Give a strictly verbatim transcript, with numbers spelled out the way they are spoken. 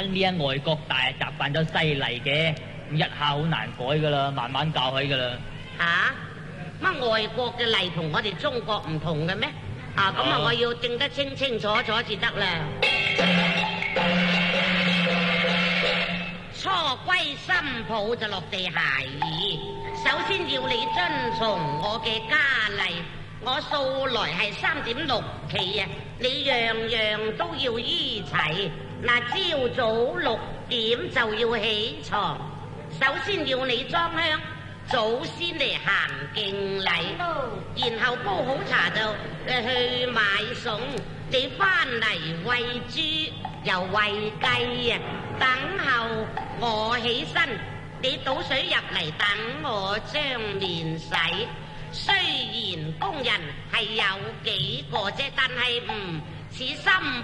呢喺外國大習慣咗西禮嘅，咁一下好難改噶啦，慢慢教起噶啦。 吓？乜外國嘅禮同我哋中國唔同嘅咩？啊，咁啊，我要正得清清楚楚至得啦。初歸新抱就落地孩兒，首先要你遵從我嘅家例。我素來係三點六企啊，你樣樣都要依齊。嗱，朝早六點就要起床，首先要你裝香，祖先嚟行敬禮，然後煲好茶就去買餸，你翻嚟餵豬又餵雞啊，等候我起身，你倒水入嚟等我將面洗。雖然工人係有幾個啫，但係唔似新